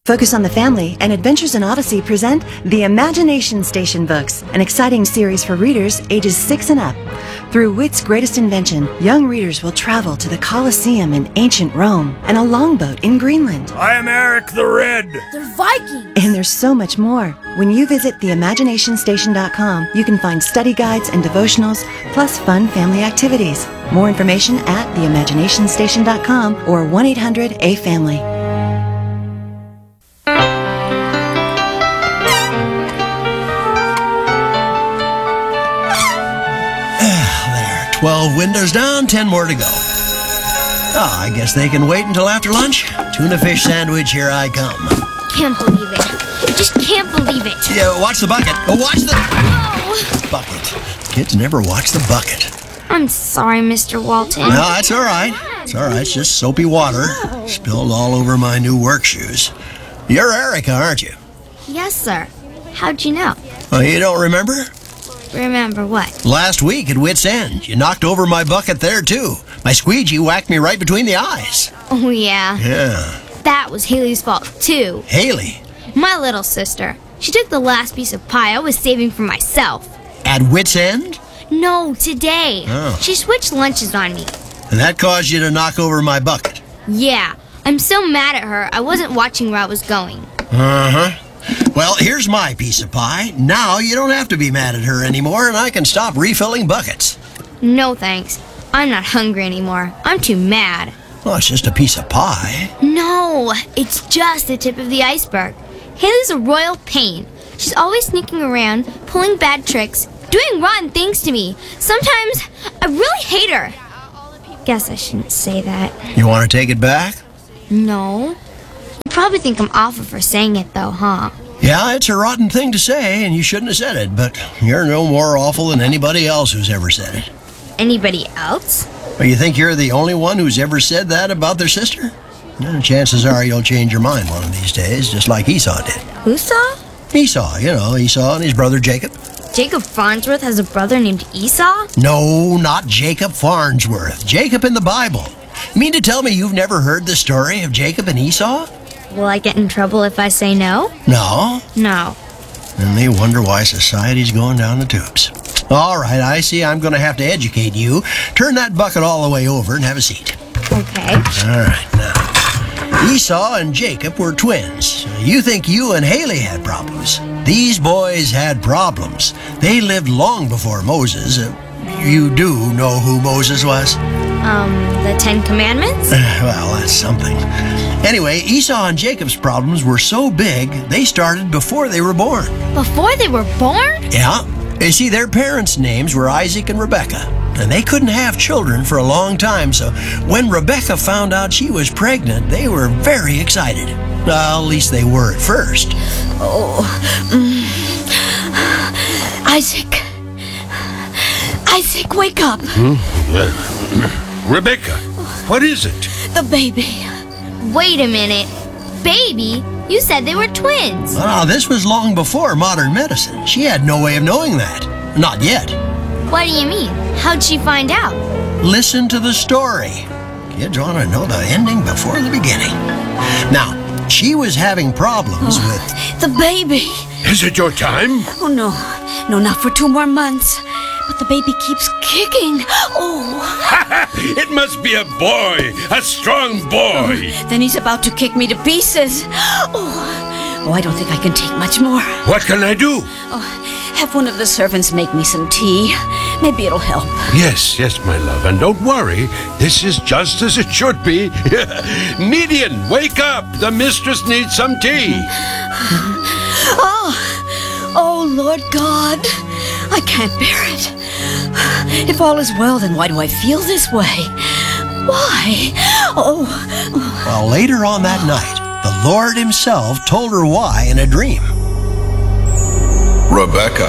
Focus on the Family and Adventures in Odyssey present The Imagination Station Books, an exciting series for readers ages 6 and up. Through wit's greatest invention, young readers will travel to the Colosseum in ancient Rome and a longboat in Greenland. I am Eric the Red. They're Vikings. And there's so much more. When you visit theimaginationstation.com, you can find study guides and devotionals, plus fun family activities. More information at theimaginationstation.com or 1-800-A-FAMILY. 12 windows down, 10 more to go. I guess they can wait until after lunch. Tuna fish sandwich, here I come. Can't believe it. I just can't believe it. Yeah, watch the bucket. Watch the Oh. bucket. Kids never watch the bucket. I'm sorry, Mr. Walton. No, that's all right. It's all right. It's just soapy water. Spilled all over my new work shoes. You're Erica, aren't you? Yes, sir. How'd you know? Oh, you don't remember? Remember what? Last week at Wit's End, you knocked over my bucket there, too. My squeegee whacked me right between the eyes. Oh, yeah. Yeah. That was Haley's fault, too. Haley? My little sister. She took the last piece of pie I was saving for myself. At Wit's End? No, today. Oh. She switched lunches on me. And that caused you to knock over my bucket? Yeah. I'm so mad at her, I wasn't watching where I was going. Uh-huh. Well, here's my piece of pie. Now you don't have to be mad at her anymore, and I can stop refilling buckets. No, thanks. I'm not hungry anymore. I'm too mad. Well, it's just a piece of pie. No, it's just the tip of the iceberg. Haley's a royal pain. She's always sneaking around, pulling bad tricks, doing rotten things to me. Sometimes I really hate her. Guess I shouldn't say that. You want to take it back? No. You probably think I'm awful for saying it, though, huh? Yeah, it's a rotten thing to say, and you shouldn't have said it, but you're no more awful than anybody else who's ever said it. Anybody else? Well, you think you're the only one who's ever said that about their sister? Chances are you'll change your mind one of these days, just like Esau did. Who saw? Esau, Esau and his brother Jacob. Jacob Farnsworth has a brother named Esau? No, not Jacob Farnsworth. Jacob in the Bible. You mean to tell me you've never heard the story of Jacob and Esau? Will I get in trouble if I say no? No. No. And they wonder why society's going down the tubes. All right, I see I'm going to have to educate you. Turn that bucket all the way over and have a seat. Okay. All right, now. Esau and Jacob were twins. You think you and Haley had problems. These boys had problems. They lived long before Moses. You do know who Moses was? The 10 Commandments? Well, that's something. Anyway, Esau and Jacob's problems were so big, they started before they were born. Before they were born? Yeah. You see, their parents' names were Isaac and Rebekah, and they couldn't have children for a long time, so when Rebekah found out she was pregnant, they were very excited. Well, at least they were at first. Isaac, wake up. Rebecca, what is it? The baby. Wait a minute. Baby? You said they were twins. Well, this was long before modern medicine. She had no way of knowing that. Not yet. What do you mean? How'd she find out? Listen to the story. Kids want to know the ending before the beginning. Now, she was having problems with... The baby. Is it your time? Oh, no. No, not for 2 more months. But the baby keeps kicking. It must be a boy, a strong boy. Then he's about to kick me to pieces. I don't think I can take much more. What can I do? Have one of the servants make me some tea. Maybe it'll help. Yes, my love. And don't worry, this is just as it should be. Median, wake up. The mistress needs some tea. Oh, Lord God. I can't bear it. If all is well, then why do I feel this way? Why? Well, later on that night, the Lord himself told her why in a dream. Rebecca.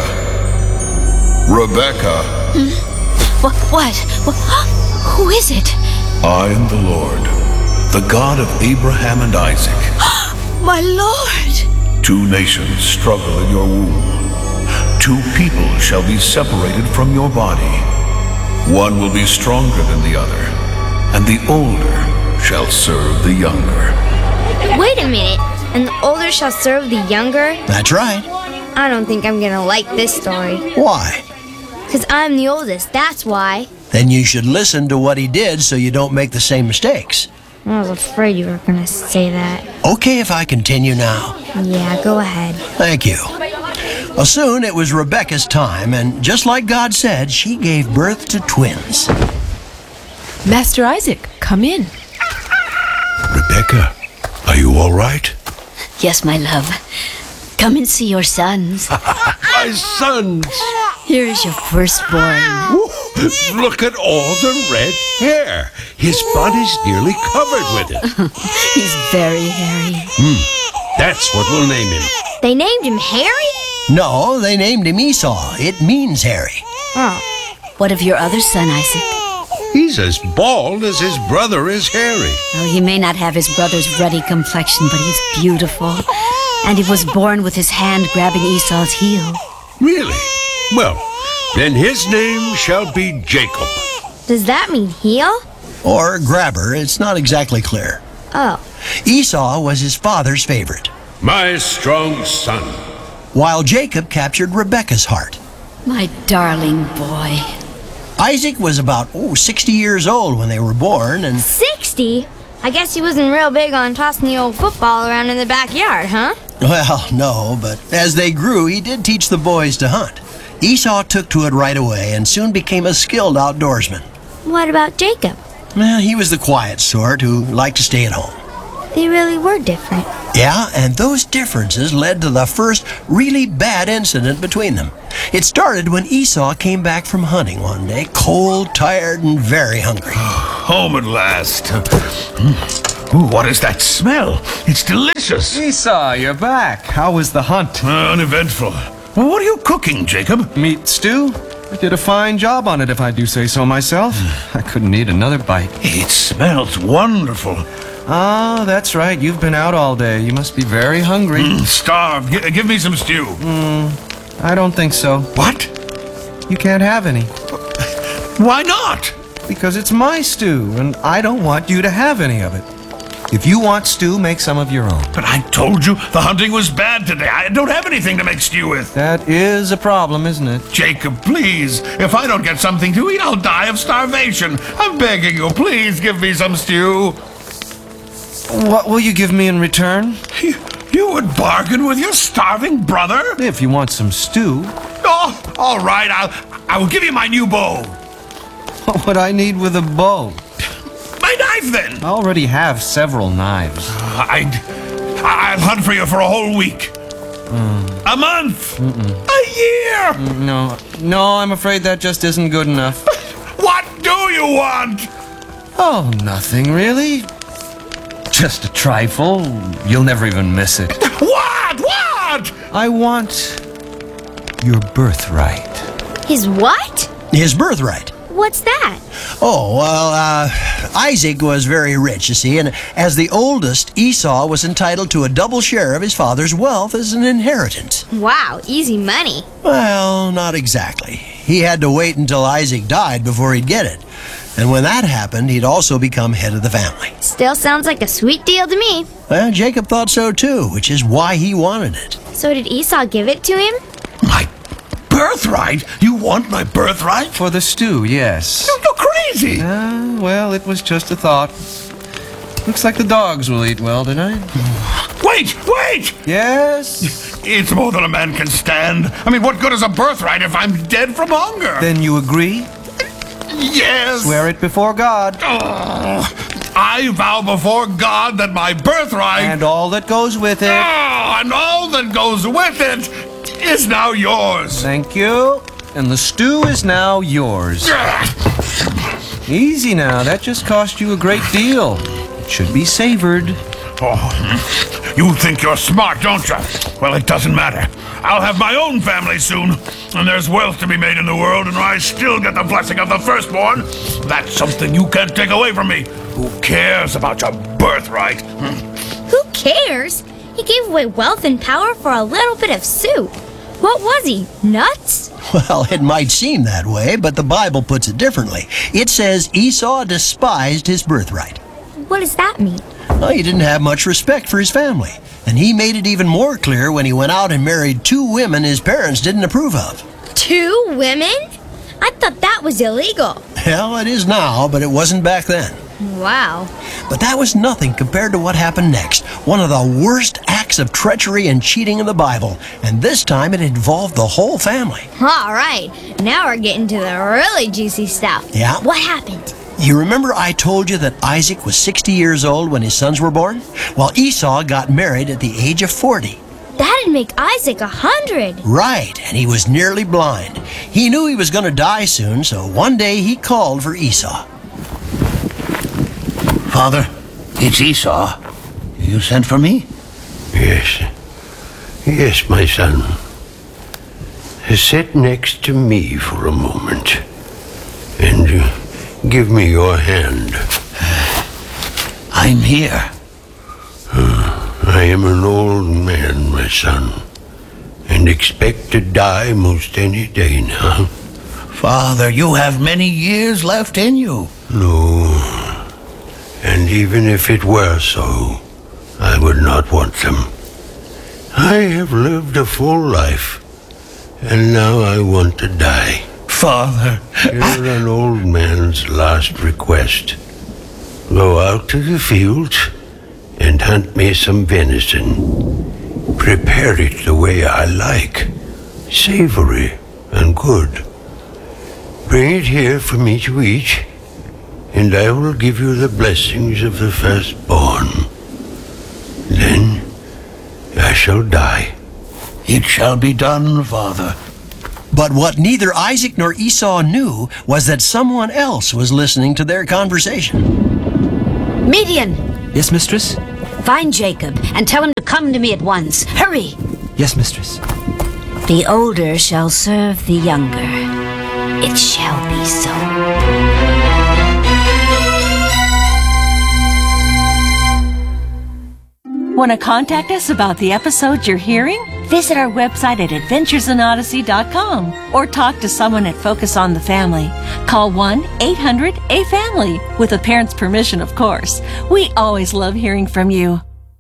What? Who is it? I am the Lord, the God of Abraham and Isaac. My Lord! 2 nations struggle in your womb. 2 people shall be separated from your body. One will be stronger than the other, and the older shall serve the younger. Wait a minute. and the older shall serve the younger? That's right. I don't think I'm gonna like this story. Why? Because I'm the oldest, that's why. Then you should listen to what he did so you don't make the same mistakes. I was afraid you were gonna say that. Okay if I continue now? Yeah, go ahead. Thank you. Well, soon it was Rebecca's time, and just like God said, she gave birth to twins. Master Isaac, come in. Rebecca, are you all right? Yes, my love. Come and see your sons. My sons! Here is your firstborn. Ooh, look at all the red hair. His body's nearly covered with it. He's very hairy. That's what we'll name him. They named him Harry? No, they named him Esau. It means hairy. Oh. What of your other son, Isaac? He's as bald as his brother is hairy. Oh, he may not have his brother's ruddy complexion, but he's beautiful. And he was born with his hand grabbing Esau's heel. Really? Well, then his name shall be Jacob. Does that mean heel? Or grabber, it's not exactly clear. Oh. Esau was his father's favorite, My strong son. while Jacob captured Rebekah's heart. My darling boy. Isaac was about 60 years old when they were born, and 60? I guess he wasn't real big on tossing the old football around in the backyard, huh? well, no, but as they grew, he did teach the boys to hunt. Esau took to it right away and soon became a skilled outdoorsman. What about Jacob? Well, he was the quiet sort who liked to stay at home. They really were different. Yeah, and those differences led to the first really bad incident between them. It started when Esau came back from hunting one day, cold, tired, and very hungry. Home at last. Ooh, what is that smell? It's delicious. Esau, you're back. How was the hunt? Uneventful. Well, what are you cooking, Jacob? Meat stew? I did a fine job on it, if I do say so myself. I couldn't eat another bite. It smells wonderful. Ah, that's right. You've been out all day. You must be very hungry. Starved. Give me some stew. I don't think so. What? You can't have any. Why not? Because it's my stew, and I don't want you to have any of it. If you want stew, make some of your own. But I told you the hunting was bad today. I don't have anything to make stew with. That is a problem, isn't it? Jacob, please. If I don't get something to eat, I'll die of starvation. I'm begging you, please give me some stew. What will you give me in return? You would bargain with your starving brother? If you want some stew. Oh, all right. I will give you my new bow. What would I need with a bow? My knife, then. I already have several knives. I'll hunt for you for a whole week. A month. A year. No, I'm afraid that just isn't good enough. What do you want? Oh, nothing really. Just a trifle. You'll never even miss it. What? I want your birthright. His what? His birthright. What's that? Oh, well, Isaac was very rich, you see, and as the oldest, Esau was entitled to a double share of his father's wealth as an inheritance. Wow, easy money. Well, not exactly. He had to wait until Isaac died before he'd get it. And when that happened, he'd also become head of the family. Still sounds like a sweet deal to me. Well, Jacob thought so too, which is why he wanted it. So did Esau give it to him? My birthright? You want my birthright? For the stew, yes. You're crazy. Well, it was just a thought. Looks like the dogs will eat well tonight. Wait! Yes? It's more than a man can stand. I mean, what good is a birthright if I'm dead from hunger? Then you agree? Yes. Swear it before God. I vow before God that my birthright And all that goes with it. and all that goes with it is now yours. Thank you. And the stew is now yours. Easy now. That just cost you a great deal. It should be savored. Oh, you think you're smart, don't you? Well, it doesn't matter. I'll have my own family soon, and there's wealth to be made in the world, and I still get the blessing of the firstborn. That's something you can't take away from me. Who cares about your birthright? Who cares? He gave away wealth and power for a little bit of soup. What was he, nuts? Well, it might seem that way, but the Bible puts it differently. It says Esau despised his birthright. What does that mean? Well, he didn't have much respect for his family, and he made it even more clear when he went out and married 2 women his parents didn't approve of. 2 women? I thought that was illegal. Well, it is now, but it wasn't back then. Wow. But that was nothing compared to what happened next. One of the worst acts of treachery and cheating in the Bible, and this time it involved the whole family. All right, now we're getting to the really juicy stuff. Yeah? What happened? You remember I told you that Isaac was 60 years old when his sons were born? Well, Esau got married at the age of 40. That'd make Isaac 100. Right, and he was nearly blind. He knew he was going to die soon, so one day he called for Esau. Father, it's Esau. You sent for me? Yes, my son. Sit next to me for a moment, and give me your hand. I'm here. I am an old man, my son, and expect to die most any day now. Father, you have many years left in you. No, and even if it were so, I would not want them. I have lived a full life, and now I want to die. Father, Hear an old man's last request. Go out to the fields and hunt me some venison. Prepare it the way I like, savory and good. Bring it here for me to eat, and I will give you the blessings of the firstborn. Then I shall die. It shall be done, Father. But what neither Isaac nor Esau knew was that someone else was listening to their conversation. Midian, Yes, mistress? find Jacob and tell him to come to me at once. Hurry! Yes, mistress. The older shall serve the younger. It shall be so. Want to contact us about the episodes you're hearing? Visit our website at adventuresinodyssey.com or talk to someone at Focus on the Family. Call 1-800-A-FAMILY with a parent's permission, of course. We always love hearing from you.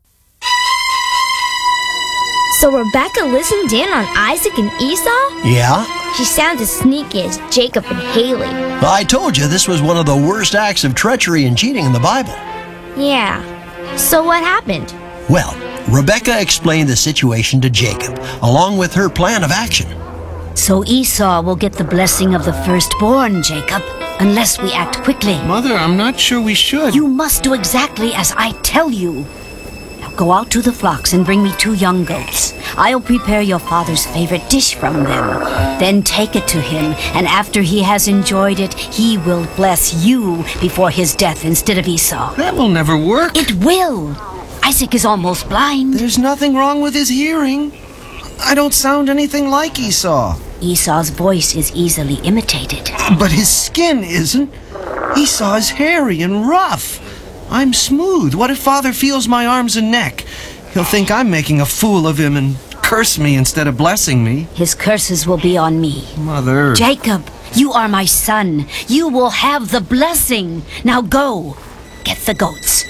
So Rebecca listened in on Isaac and Esau? Yeah? She sounds as sneaky as Jacob and Haley. Well, I told you this was one of the worst acts of treachery and cheating in the Bible. Yeah. So what happened? Well, Rebecca explained the situation to Jacob, along with her plan of action. So Esau will get the blessing of the firstborn, Jacob, unless we act quickly. Mother, I'm not sure we should. You must do exactly as I tell you. Now go out to the flocks and bring me 2 young goats. I'll prepare your father's favorite dish from them. Then take it to him, and after he has enjoyed it, he will bless you before his death instead of Esau. That will never work. It will. Isaac is almost blind. There's nothing wrong with his hearing. I don't sound anything like Esau. Esau's voice is easily imitated. But his skin isn't. Esau is hairy and rough. I'm smooth. What if Father feels my arms and neck? He'll think I'm making a fool of him and curse me instead of blessing me. His curses will be on me. Mother. Jacob, you are my son. You will have the blessing. Now go. Get the goats.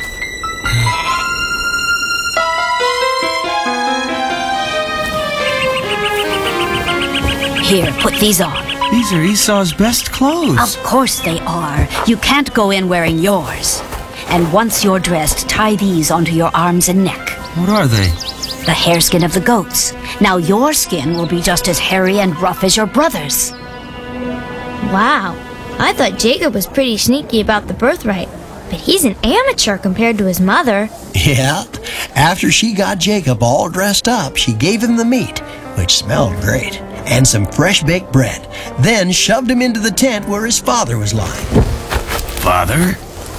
Here, put these on. These are Esau's best clothes. Of course they are. You can't go in wearing yours. And once you're dressed, tie these onto your arms and neck. What are they? The hareskin of the goats. Now your skin will be just as hairy and rough as your brother's. Wow. I thought Jacob was pretty sneaky about the birthright, but he's an amateur compared to his mother. Yeah? After she got Jacob all dressed up, she gave him the meat, which smelled great, and some fresh-baked bread, then shoved him into the tent where his father was lying. Father?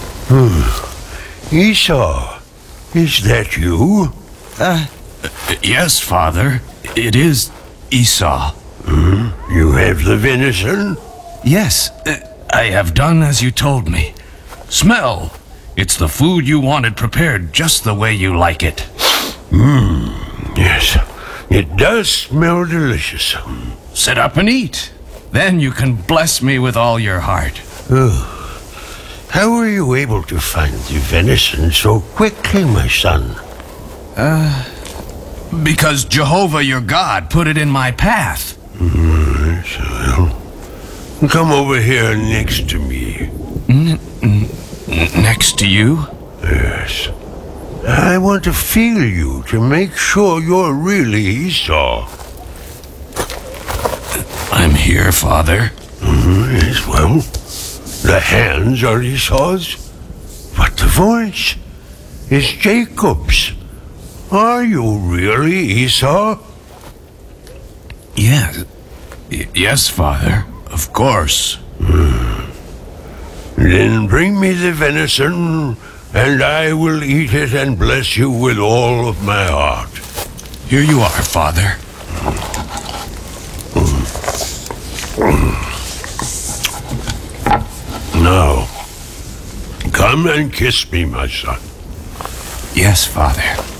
Esau, is that you? Yes, Father. It is Esau. You have the venison? Yes, I have done as you told me. Smell. It's the food you wanted prepared just the way you like it. Yes, it does smell delicious. Sit up and eat. Then you can bless me with all your heart. How were you able to find the venison so quickly, my son? Because Jehovah your God put it in my path. Well, come over here next to me. Next to you? Yes. I want to feel you to make sure you're really Esau. I'm here, Father. Yes, well, the hands are Esau's, but the voice is Jacob's. Are you really Esau? Yes, Father. Of course. Then bring me the venison, and I will eat it and bless you with all of my heart. Here you are, Father. Now, come and kiss me, my son. Yes, Father.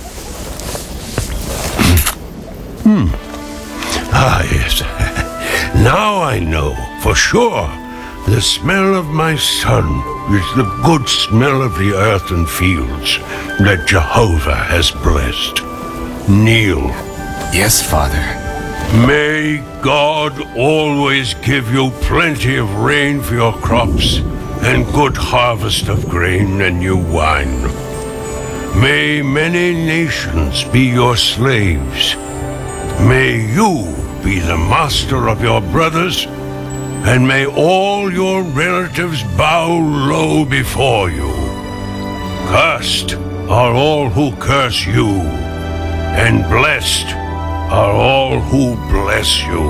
Ah, yes. Now I know for sure the smell of my son is the good smell of the earth and fields that Jehovah has blessed. Kneel. Yes, Father. May God always give you plenty of rain for your crops and good harvest of grain and new wine. May many nations be your slaves. May you be the master of your brothers, and may all your relatives bow low before you. Cursed are all who curse you, and blessed are all who bless you.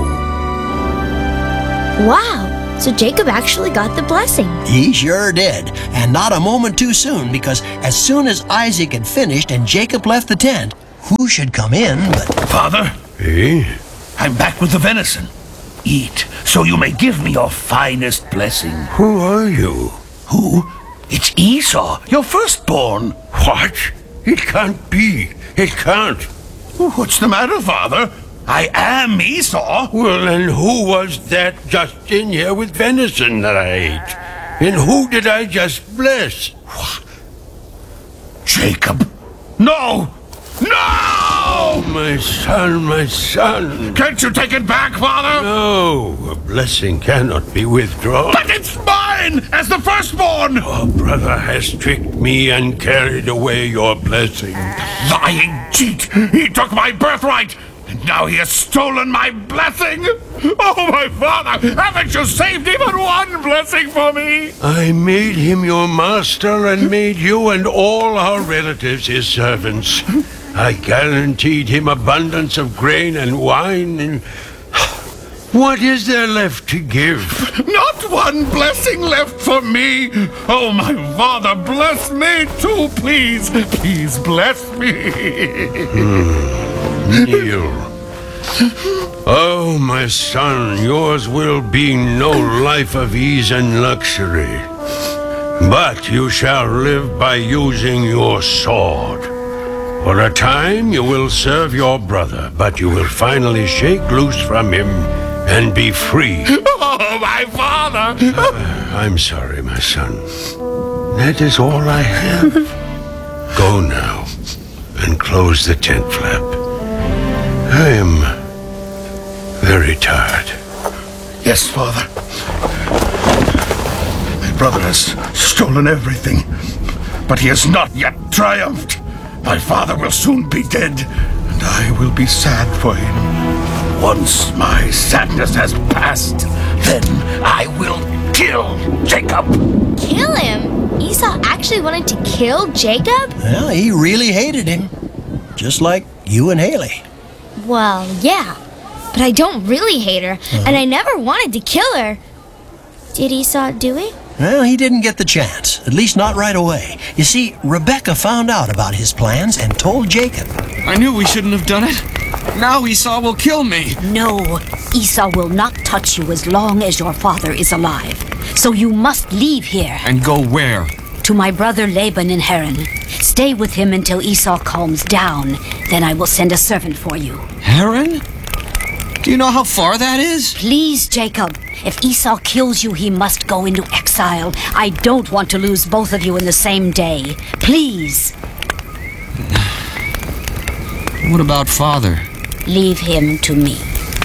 Wow, so Jacob actually got the blessing. He sure did, and not a moment too soon, because as soon as Isaac had finished and Jacob left the tent, who should come in but... Father, Eh? I'm back with the venison. Eat, so you may give me your finest blessing. Who are you? Who? It's Esau, your firstborn. What? It can't be. It can't. What's the matter, Father? I am Esau. Well, and who was that just in here with venison that I ate? And who did I just bless? What? Jacob? No! No! My son, my son. Can't you take it back, Father? No, a blessing cannot be withdrawn. But it's mine as the firstborn! Your brother has tricked me and carried away your blessing. Lying cheat! He took my birthright! And now he has stolen my blessing! Oh, my father! Haven't you saved even one blessing for me? I made him your master and made you and all our relatives his servants. I guaranteed him abundance of grain and wine, and what is there left to give? Not one blessing left for me! Oh, my father, bless me too, please! Please bless me! Kneel. Oh, my son, yours will be no life of ease and luxury, but you shall live by using your sword. For a time you will serve your brother, but you will finally shake loose from him and be free. Oh, my father! I'm sorry, my son. That is all I have. Go now and close the tent flap. I am very tired. Yes, Father. My brother has stolen everything, but he has not yet triumphed. My father will soon be dead, and I will be sad for him. Once my sadness has passed, then I will kill Jacob. Kill him? Esau actually wanted to kill Jacob? Well, he really hated him. Just like you and Haley. Well, yeah. But I don't really hate her, and I never wanted to kill her. Did Esau do it? Well, he didn't get the chance, at least not right away. You see, Rebecca found out about his plans and told Jacob. I knew we shouldn't have done it. Now Esau will kill me. No, Esau will not touch you as long as your father is alive. So you must leave here. And go where? To my brother Laban in Haran. Stay with him until Esau calms down. Then I will send a servant for you. Haran? Do you know how far that is? Please, Jacob. If Esau kills you, he must go into exile. I don't want to lose both of you in the same day. Please. What about Father? Leave him to me.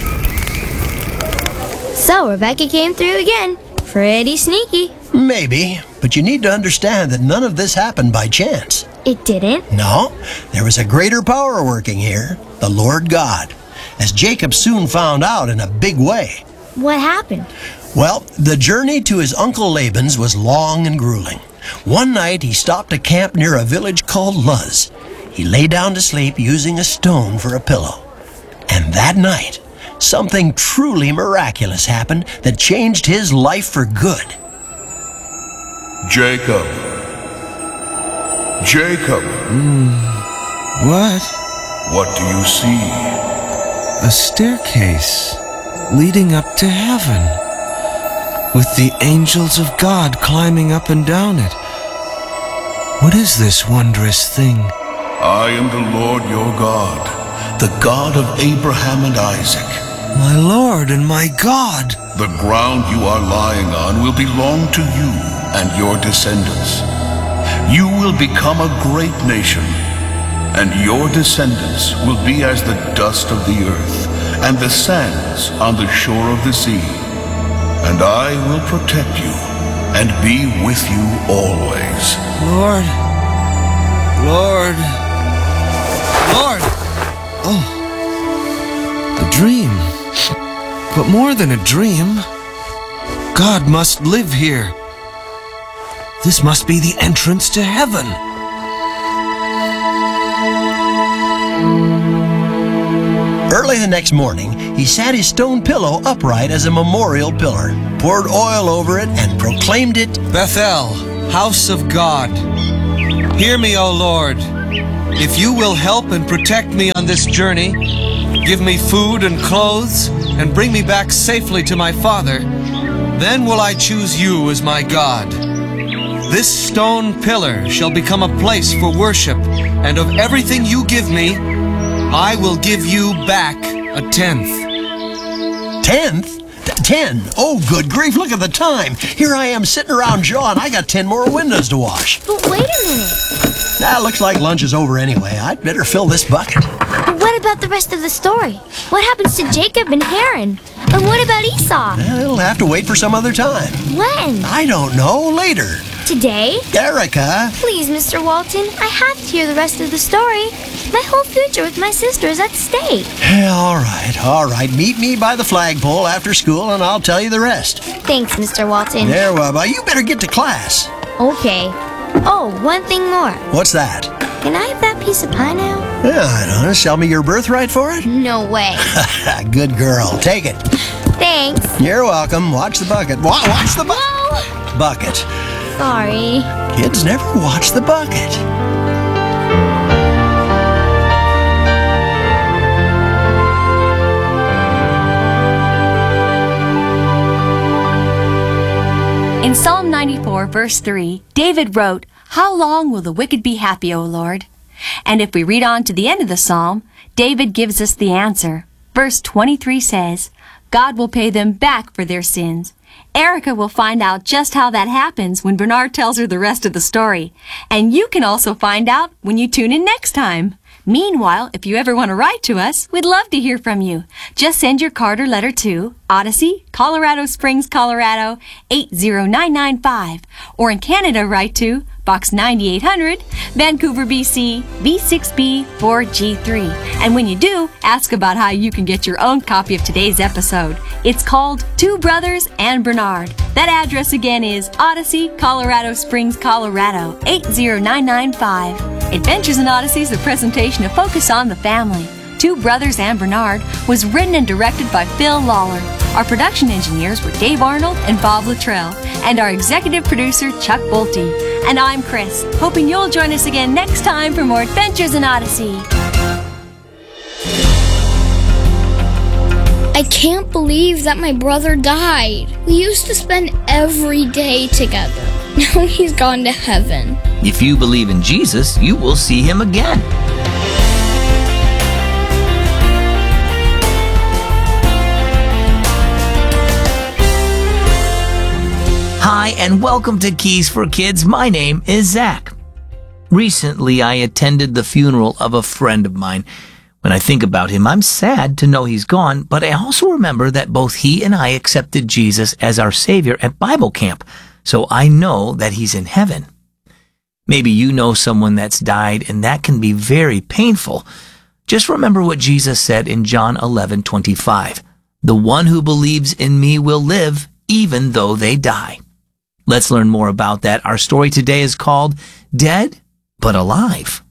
So Rebecca came through again. Pretty sneaky. Maybe, but you need to understand that none of this happened by chance. It didn't? No, there was a greater power working here, the Lord God, as Jacob soon found out in a big way. What happened? Well, the journey to his uncle Laban's was long and grueling. One night he stopped to camp near a village called Luz. He lay down to sleep using a stone for a pillow. And that night, something truly miraculous happened that changed his life for good. Jacob. Jacob. What? What do you see? A staircase leading up to heaven, with the angels of God climbing up and down it. What is this wondrous thing? I am the Lord your God, the God of Abraham and Isaac. My Lord and my God. The ground you are lying on will belong to you and your descendants. You will become a great nation, and your descendants will be as the dust of the earth and the sands on the shore of the sea. And I will protect you and be with you always. Lord. Lord. Lord. Oh. A dream. But more than a dream. God must live here. This must be the entrance to heaven. Early the next morning, he sat his stone pillow upright as a memorial pillar, poured oil over it, and proclaimed it, Bethel, house of God. Hear me, O Lord. If you will help and protect me on this journey, give me food and clothes, and bring me back safely to my father, then will I choose you as my God. This stone pillar shall become a place for worship, and of everything you give me, I will give you back a tenth. 10th? 10? Oh, good grief, look at the time. Here I am sitting around Jaw, and I got 10 more windows to wash. But wait a minute. Looks like lunch is over anyway. I'd better fill this bucket. But what about the rest of the story? What happens to Jacob and Haran? And what about Esau? It'll have to wait for some other time. When? I don't know. Later. Today? Erica. Please, Mr. Walton, I have to hear the rest of the story. My whole future with my sister is at stake. All right. Meet me by the flagpole after school, and I'll tell you the rest. Thanks, Mr. Walton. There, well, you better get to class. Okay. Oh, one thing more. What's that? Can I have that piece of pie now? Yeah, I don't know. Sell me your birthright for it? No way. Good girl. Take it. Thanks. You're welcome. Watch the bucket. Watch the Whoa! bucket. Sorry. Kids never watch the bucket. In Psalm 94, verse 3, David wrote, "How long will the wicked be happy, O Lord?" And if we read on to the end of the psalm, David gives us the answer. Verse 23 says, God will pay them back for their sins. Erica will find out just how that happens when Bernard tells her the rest of the story. And you can also find out when you tune in next time. Meanwhile, if you ever want to write to us, we'd love to hear from you. Just send your card or letter to Odyssey, Colorado Springs, Colorado, 80995. Or in Canada, write to Box 9800, Vancouver, BC, V6B 4G3. And when you do, ask about how you can get your own copy of today's episode. It's called Two Brothers and Bernard. That address again is Odyssey, Colorado Springs, Colorado, 80995. Adventures in Odyssey is a presentation of Focus on the Family. Two Brothers and Bernard was written and directed by Phil Lawler. Our production engineers were Dave Arnold and Bob Luttrell, and our executive producer, Chuck Bolte. And I'm Chris, hoping you'll join us again next time for more Adventures in Odyssey. I can't believe that my brother died. We used to spend every day together. Now he's gone to heaven. If you believe in Jesus, you will see him again. and welcome to Keys for Kids. My name is Zach. Recently, I attended the funeral of a friend of mine. When I think about him, I'm sad to know he's gone, but I also remember that both he and I accepted Jesus as our Savior at Bible camp, so I know that he's in heaven. Maybe you know someone that's died, and that can be very painful. Just remember what Jesus said in John 11:25. The one who believes in me will live, even though they die. Let's learn more about that. Our story today is called Dead but Alive.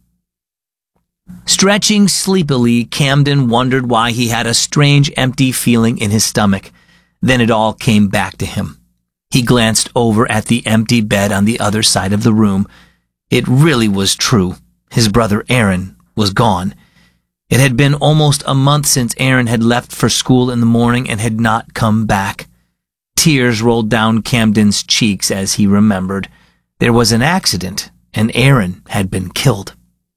Stretching sleepily, Camden wondered why he had a strange, empty feeling in his stomach. Then it all came back to him. He glanced over at the empty bed on the other side of the room. It really was true. His brother Aaron was gone. It had been almost a month since Aaron had left for school in the morning and had not come back. Tears rolled down Camden's cheeks as he remembered. There was an accident, and Aaron had been killed.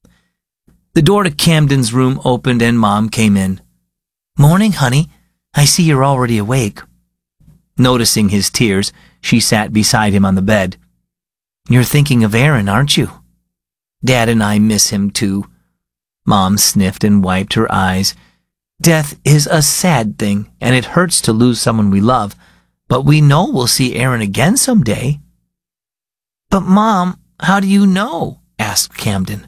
The door to Camden's room opened and Mom came in. "Morning, honey. I see you're already awake." Noticing his tears, she sat beside him on the bed. "You're thinking of Aaron, aren't you?" "Dad and I miss him too." Mom sniffed and wiped her eyes. "Death is a sad thing, and it hurts to lose someone we love. But we know we'll see Aaron again someday." "But Mom, how do you know?" asked Camden.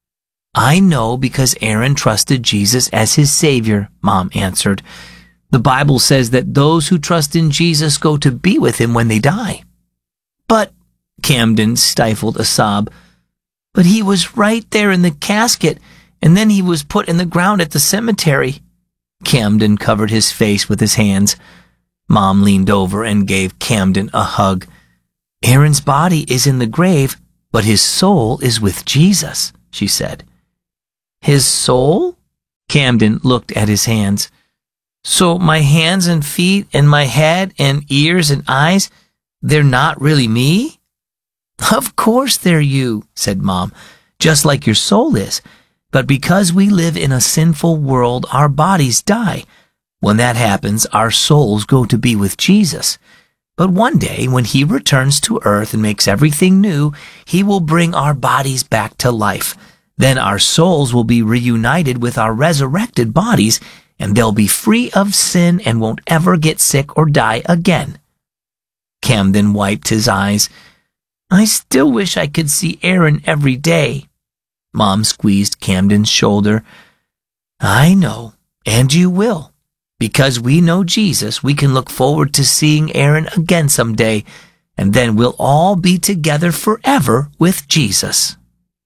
"I know because Aaron trusted Jesus as his Savior," Mom answered. "The Bible says that those who trust in Jesus go to be with him when they die." "But," Camden stifled a sob, "but he was right there in the casket, and then he was put in the ground at the cemetery." Camden covered his face with his hands. Mom leaned over and gave Camden a hug. "Aaron's body is in the grave, but his soul is with Jesus," she said. "His soul?" Camden looked at his hands. "So my hands and feet and my head and ears and eyes, they're not really me?" "Of course they're you," said Mom, "just like your soul is. But because we live in a sinful world, our bodies die. When that happens, our souls go to be with Jesus. But one day, when he returns to earth and makes everything new, he will bring our bodies back to life. Then our souls will be reunited with our resurrected bodies, and they'll be free of sin and won't ever get sick or die again." Camden wiped his eyes. "I still wish I could see Aaron every day." Mom squeezed Camden's shoulder. "I know, and you will. Because we know Jesus, we can look forward to seeing Aaron again someday, and then we'll all be together forever with Jesus."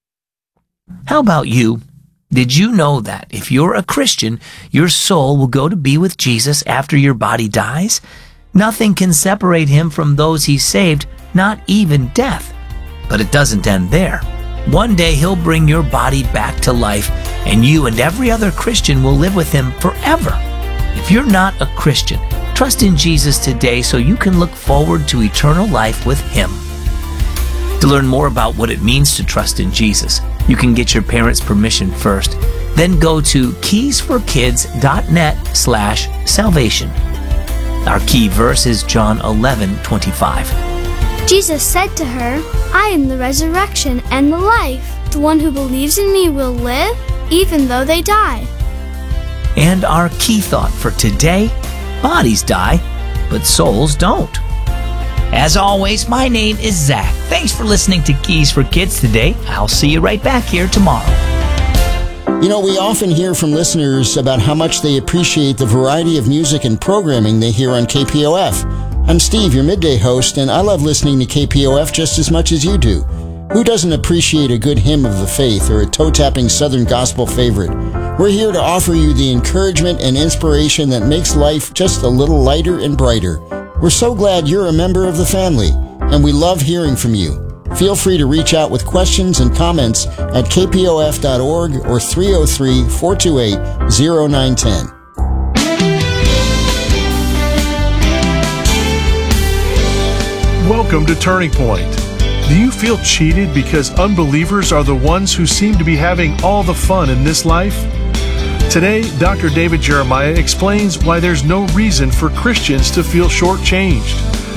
How about you? Did you know that if you're a Christian, your soul will go to be with Jesus after your body dies? Nothing can separate him from those he saved, not even death. But it doesn't end there. One day he'll bring your body back to life, and you and every other Christian will live with him forever. If you're not a Christian, trust in Jesus today so you can look forward to eternal life with him. To learn more about what it means to trust in Jesus, you can get your parents' permission first. Then go to keysforkids.net/salvation. Our key verse is John 11:25. Jesus said to her, "I am the resurrection and the life. The one who believes in me will live, even though they die." And our key thought for today, bodies die, but souls don't. As always, my name is Zach. Thanks for listening to Keys for Kids today. I'll see you right back here tomorrow. You know, we often hear from listeners about how much they appreciate the variety of music and programming they hear on KPOF. I'm Steve, your midday host, and I love listening to KPOF just as much as you do. Who doesn't appreciate a good hymn of the faith or a toe-tapping Southern gospel favorite? We're here to offer you the encouragement and inspiration that makes life just a little lighter and brighter. We're so glad you're a member of the family, and we love hearing from you. Feel free to reach out with questions and comments at kpof.org or 303-428-0910. Welcome to Turning Point. Do you feel cheated because unbelievers are the ones who seem to be having all the fun in this life? Today, Dr. David Jeremiah explains why there's no reason for Christians to feel shortchanged.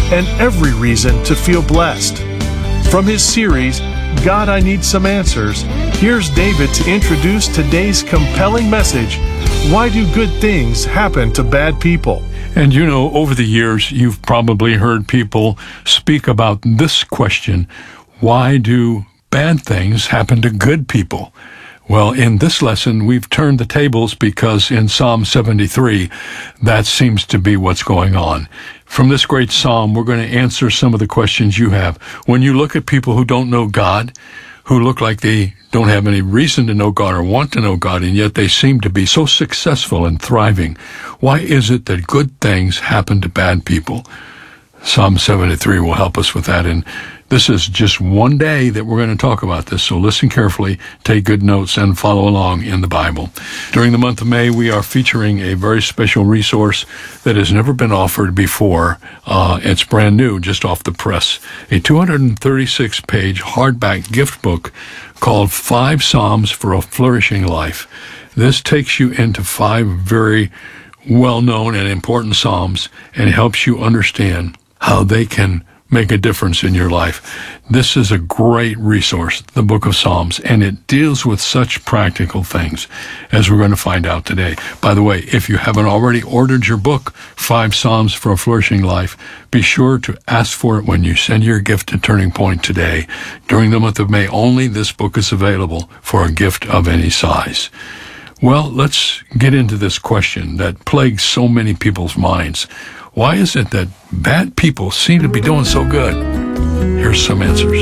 and every reason to feel blessed. From his series, God, I Need Some Answers, here's David to introduce today's compelling message, Why Do Good Things Happen to Bad People? And you know, over the years, you've probably heard people speak about this question, why do bad things happen to good people? Well, in this lesson, we've turned the tables because in Psalm 73, that seems to be what's going on. From this great psalm, we're going to answer some of the questions you have. When you look at people who don't know God, who look like they don't have any reason to know God or want to know God, and yet they seem to be so successful and thriving, why is it that good things happen to bad people? Psalm 73 will help us with that, and this is just one day that we're going to talk about this, so listen carefully, take good notes, and follow along in the Bible. During the month of May, we are featuring a very special resource that has never been offered before. It's brand new, just off the press. A 236-page hardback gift book called 5 Psalms for a Flourishing Life. This takes you into 5 very well-known and important psalms and helps you understand how they can make a difference in your life. This is a great resource, the Book of Psalms, and it deals with such practical things as we're going to find out today. By the way, if you haven't already ordered your book, 5 Psalms for a Flourishing Life, be sure to ask for it when you send your gift to Turning Point today. During the month of May only, this book is available for a gift of any size. Well, let's get into this question that plagues so many people's minds. Why is it that bad people seem to be doing so good? Here's some answers.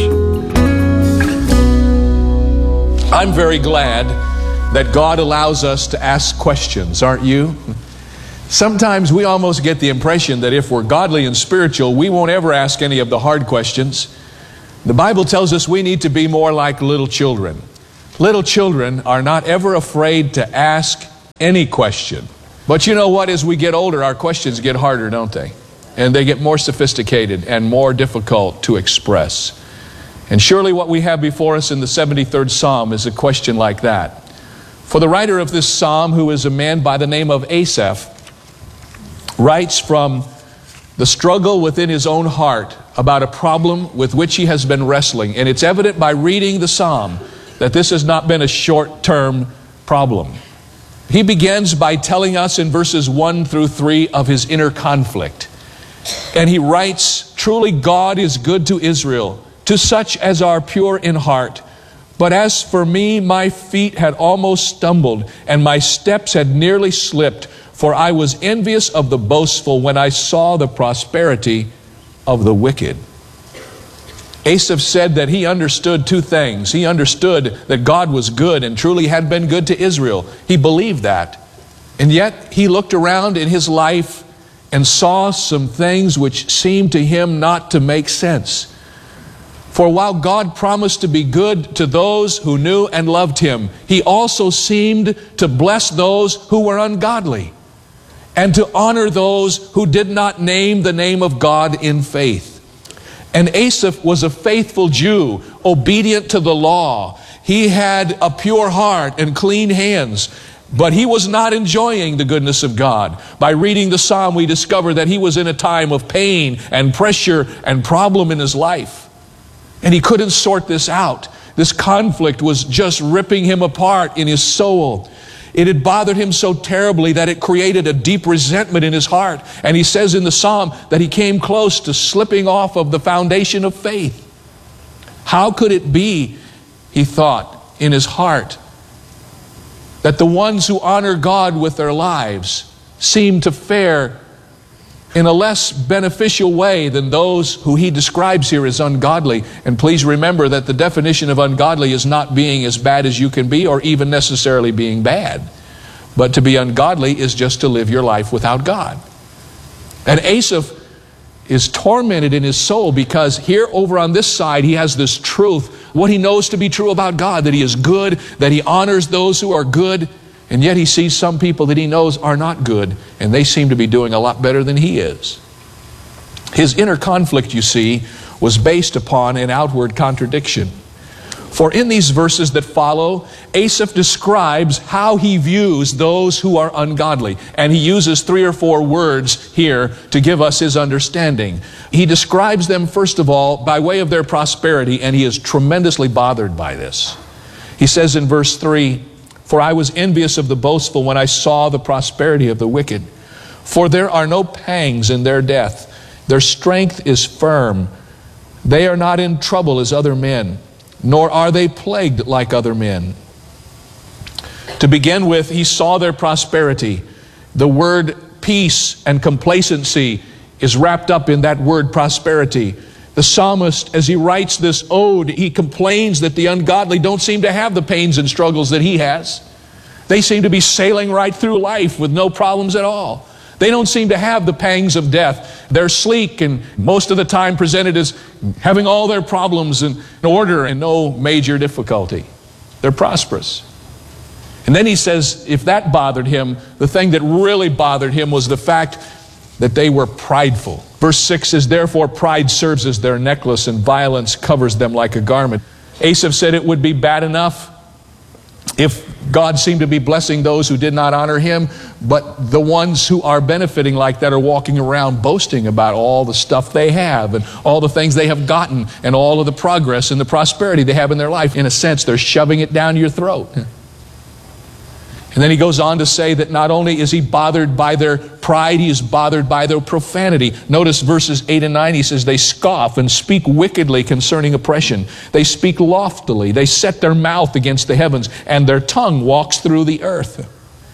I'm very glad that God allows us to ask questions, aren't you? Sometimes we almost get the impression that if we're godly and spiritual, we won't ever ask any of the hard questions. The Bible tells us we need to be more like little children. Little children are not ever afraid to ask any question. But you know what? As we get older, our questions get harder, don't they? And they get more sophisticated and more difficult to express. And surely what we have before us in the 73rd Psalm is a question like that. For the writer of this psalm, who is a man by the name of Asaph, writes from the struggle within his own heart about a problem with which he has been wrestling. And it's evident by reading the psalm that this has not been a short-term problem. He begins by telling us in verses 1 through 3 of his inner conflict. And he writes, "Truly God is good to Israel, to such as are pure in heart. But as for me, my feet had almost stumbled, and my steps had nearly slipped, for I was envious of the boastful when I saw the prosperity of the wicked." Asaph said that he understood 2 things. He understood that God was good and truly had been good to Israel. He believed that. And yet he looked around in his life and saw some things which seemed to him not to make sense. For while God promised to be good to those who knew and loved him, he also seemed to bless those who were ungodly and to honor those who did not name the name of God in faith. And Asaph was a faithful Jew, obedient to the law. He had a pure heart and clean hands, but he was not enjoying the goodness of God. By reading the psalm, we discover that he was in a time of pain and pressure and problem in his life. And he couldn't sort this out. This conflict was just ripping him apart in his soul. It had bothered him so terribly that it created a deep resentment in his heart. And he says in the psalm that he came close to slipping off of the foundation of faith. How could it be, he thought in his heart, that the ones who honor God with their lives seem to fare in a less beneficial way than those who he describes here as ungodly? And please remember that the definition of ungodly is not being as bad as you can be or even necessarily being bad. But to be ungodly is just to live your life without God. And Asaph is tormented in his soul because here over on this side he has this truth, what he knows to be true about God, that he is good, that he honors those who are good. And yet he sees some people that he knows are not good, and they seem to be doing a lot better than he is. His inner conflict, you see, was based upon an outward contradiction. For in these verses that follow, Asaph describes how he views those who are ungodly. And he uses 3 or 4 words here to give us his understanding. He describes them, first of all, by way of their prosperity, and he is tremendously bothered by this. He says in verse 3, "For I was envious of the boastful when I saw the prosperity of the wicked. For there are no pangs in their death. Their strength is firm. They are not in trouble as other men, nor are they plagued like other men." To begin with, he saw their prosperity. The word peace and complacency is wrapped up in that word prosperity. The psalmist, as he writes this ode, he complains that the ungodly don't seem to have the pains and struggles that he has. They seem to be sailing right through life with no problems at all. They don't seem to have the pangs of death. They're sleek and most of the time presented as having all their problems in order and no major difficulty. They're prosperous. And then he says, if that bothered him, the thing that really bothered him was the fact that they were prideful. Verse 6 says, "Therefore pride serves as their necklace, and violence covers them like a garment." Asaph said it would be bad enough if God seemed to be blessing those who did not honor him, but the ones who are benefiting like that are walking around boasting about all the stuff they have and all the things they have gotten and all of the progress and the prosperity they have in their life. In a sense, they're shoving it down your throat. And then he goes on to say that not only is he bothered by their pride, he is bothered by their profanity. Notice verses 8 and 9, he says, "They scoff and speak wickedly concerning oppression. They speak loftily. They set their mouth against the heavens, and their tongue walks through the earth."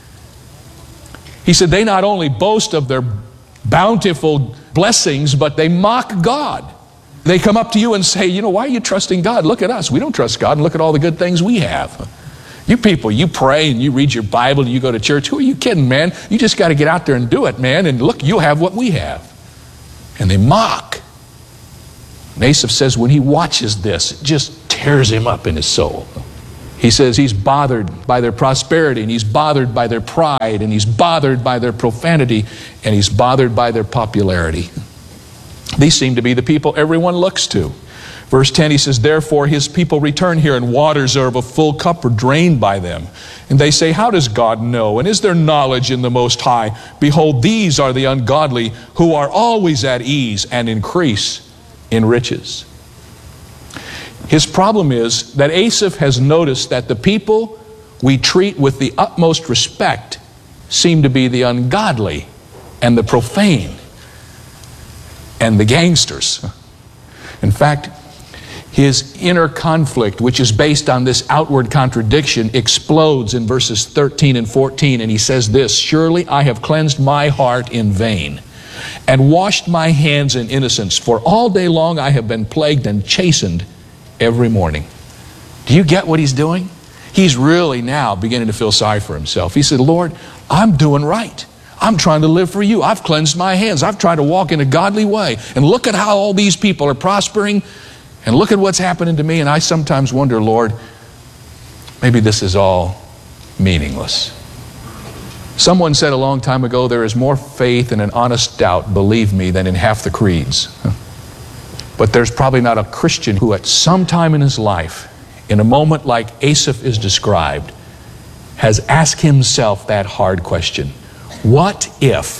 He said they not only boast of their bountiful blessings, but they mock God. They come up to you and say, "You know, why are you trusting God? Look at us. We don't trust God, and look at all the good things we have. You people, you pray and you read your Bible and you go to church. Who are you kidding, man? You just got to get out there and do it, man. And look, you'll have what we have." And they mock. And Asaph says when he watches this, it just tears him up in his soul. He says he's bothered by their prosperity, and he's bothered by their pride, and he's bothered by their profanity, and he's bothered by their popularity. These seem to be the people everyone looks to. Verse 10, he says, "Therefore his people return here, and waters are of a full cup are drained by them. And they say, how does God know? And is there knowledge in the Most High? Behold, these are the ungodly, who are always at ease and increase in riches." His problem is that Asaph has noticed that the people we treat with the utmost respect seem to be the ungodly and the profane and the gangsters. In fact, his inner conflict, which is based on this outward contradiction, explodes in verses 13 and 14, and he says this, "Surely I have cleansed my heart in vain, and washed my hands in innocence, for all day long I have been plagued and chastened every morning." Do you get what he's doing? He's really now beginning to feel sorry for himself. He said, "Lord, I'm doing right. I'm trying to live for you. I've cleansed my hands. I've tried to walk in a godly way. And look at how all these people are prospering. And look at what's happening to me." And I sometimes wonder, Lord, maybe this is all meaningless. Someone said a long time ago, there is more faith in an honest doubt, believe me, than in half the creeds. But there's probably not a Christian who at some time in his life, in a moment like Asaph is described, has asked himself that hard question. What if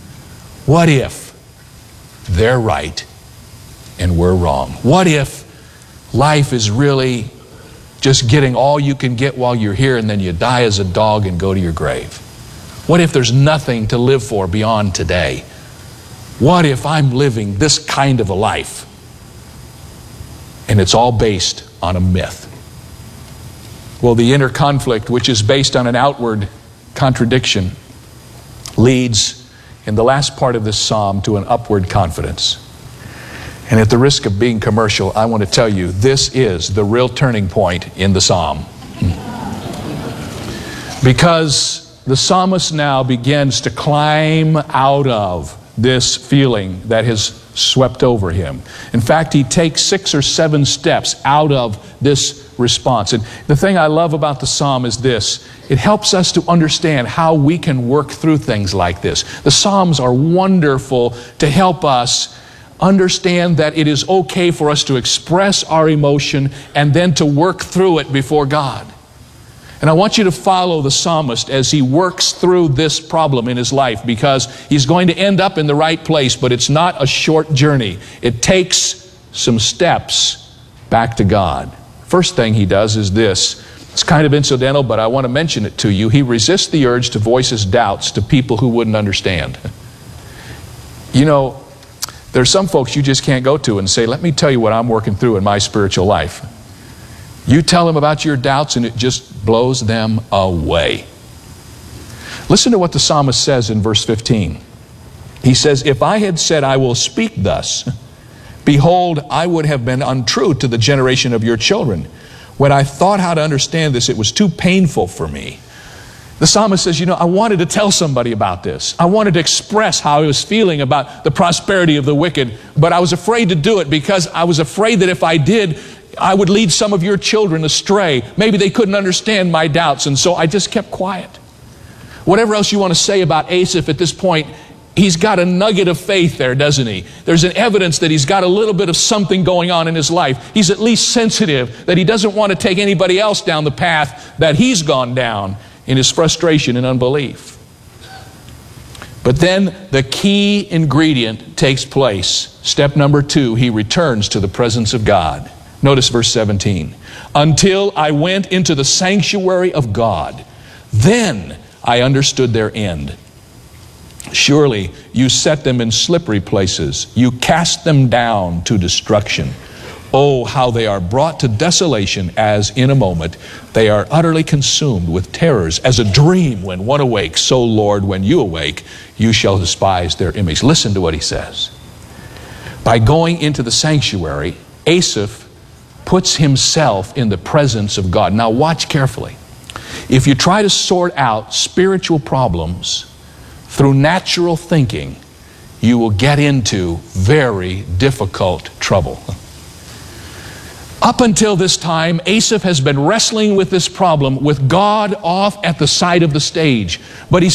they're right and we're wrong? What if life is really just getting all you can get while you're here, and then you die as a dog and go to your grave? What if there's nothing to live for beyond today? What if I'm living this kind of a life and it's all based on a myth? Well, the inner conflict, which is based on an outward contradiction, leads in the last part of this psalm to an upward confidence. And at the risk of being commercial, I want to tell you, this is the real turning point in the psalm. Because the psalmist now begins to climb out of this feeling that has swept over him. In fact, he takes 6 or 7 steps out of this response. And the thing I love about the psalm is this: it helps us to understand how we can work through things like this. The psalms are wonderful to help us understand that it is okay for us to express our emotion and then to work through it before God. And I want you to follow the psalmist as he works through this problem in his life, because he's going to end up in the right place, but it's not a short journey. It takes some steps back to God. First thing he does is this. It's kind of incidental, but I want to mention it to you. He resists the urge to voice his doubts to people who wouldn't understand. You know, there's some folks you just can't go to and say, let me tell you what I'm working through in my spiritual life. You tell them about your doubts and it just blows them away. Listen to what the psalmist says in verse 15. He says, if I had said I will speak thus, behold, I would have been untrue to the generation of your children. When I thought how to understand this, it was too painful for me. The psalmist says, you know, I wanted to tell somebody about this. I wanted to express how I was feeling about the prosperity of the wicked, but I was afraid to do it because I was afraid that if I did, I would lead some of your children astray. Maybe they couldn't understand my doubts, and so I just kept quiet. Whatever else you want to say about Asaph at this point, he's got a nugget of faith there, doesn't he? There's an evidence that he's got a little bit of something going on in his life. He's at least sensitive that he doesn't want to take anybody else down the path that he's gone down in his frustration and unbelief. But then the key ingredient takes place. Step number 2, he returns to the presence of God. Notice verse 17. Until I went into the sanctuary of God, then I understood their end. Surely you set them in slippery places. You cast them down to destruction. Oh, how they are brought to desolation as in a moment. They are utterly consumed with terrors as a dream when one awakes. So, Lord, when you awake, you shall despise their image. Listen to what he says. By going into the sanctuary, Asaph puts himself in the presence of God. Now watch carefully. If you try to sort out spiritual problems through natural thinking, you will get into very difficult trouble. Up until this time, Asaph has been wrestling with this problem with God off at the side of the stage. But he's